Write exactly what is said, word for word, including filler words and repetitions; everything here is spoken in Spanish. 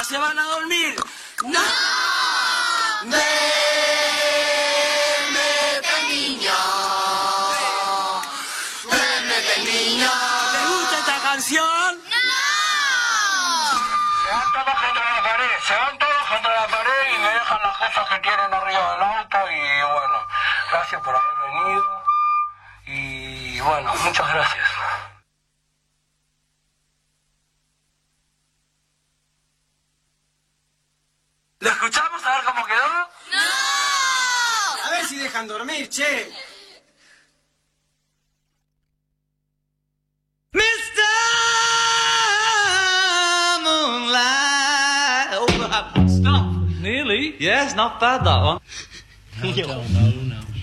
ya se van a dormir. ¡No! Duérmete, niño. Duérmete, niño. ¿Te gusta esta canción? Se van todos contra la pared, se van todos contra la pared y me dejan las cosas que tienen arriba del auto y bueno, gracias por haber venido y bueno, muchas gracias. ¿Lo escuchamos a ver cómo quedó? A ver si dejan dormir, che. mister Moonlight. Oh, stop. Nearly. Yes, not bad, that one. No, no, no.